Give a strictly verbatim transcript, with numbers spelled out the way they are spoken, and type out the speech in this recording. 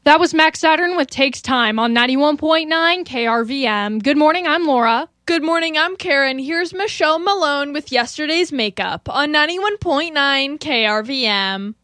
That was Max Saturn with Takes Time on ninety-one point nine K R V M. Good morning, I'm Laura. Good morning, I'm Karen. Here's Michelle Malone with Yesterday's Makeup on ninety-one point nine K R V M.